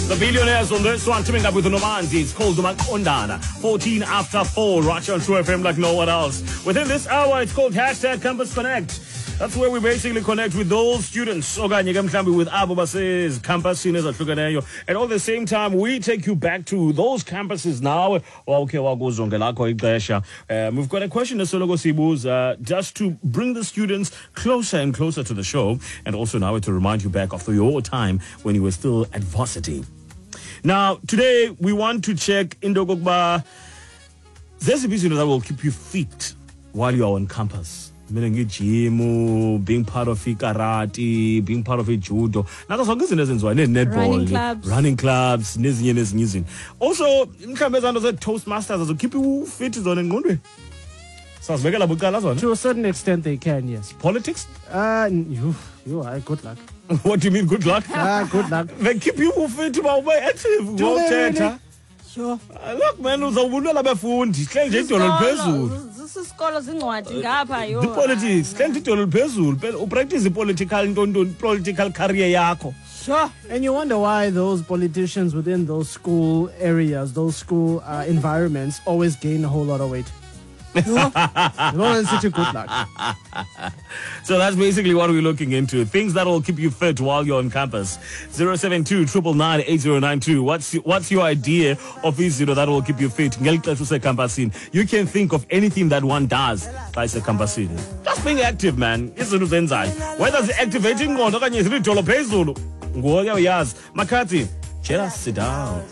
The Billionaires on this one, teaming up with Nomanzi. It's called Ondana. 14 after 4, right on True FM like no one else. Within this hour, it's called Hashtag Campus Connect. That's where we basically connect with those students. Okanye ke mhlambi with abo bases campusini ezahlukeneyo. And all the same time, we take you back to those campuses now. Okay, wakuzo ngelakho ixesha. We've got a question esoloko sibuza just to bring the students closer and closer to the show, and also now to remind you back of your time when you were still at varsity. Now, today we want to check into kokuba there's a business that will keep you fit while you are on campus. Meaning gym, being part of karate, being part of judo. Now that's what netball, running clubs, nezinye. Also, mhlambe under the Toastmasters will keep you fit on engqondweni. To a certain extent they can, yes. Politics? You good luck. What do you mean good luck? Good luck. They keep you fit while we're active. Do they really? Sure. Look man, uzawubulala abafundi. Hle nje idolo liphezulu. Isikolo zincwadi ngapha yo. The politics, hle nje idolo liphezulu. Phela upractice political career yakho. Sure. And you wonder why those politicians within those school areas, those school environments always gain a whole lot of weight. No, such a good luck. So that's basically what we're looking into. Things that will keep you fit while you're on campus. 072-999-8092. What's your idea of izinto that will keep you fit? You can think of anything that one does by campusini. Just being active, man. Whether it's activating or not, Makati, just sit down.